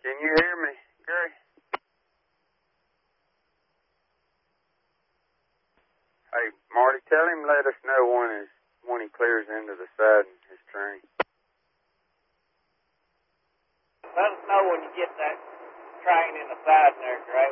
Can you hear me, Gary? Hey, Marty, tell him let us know when he clears into the side in his train. Let us know when you get that train in the side there, Gray.